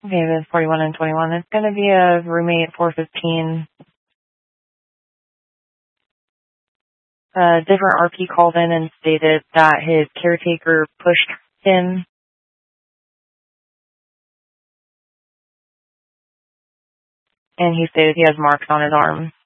Okay, that's 41 and 21. It's going to be a roommate 415. A different RP called in and stated that his caretaker pushed him, and he stated he has marks on his arm.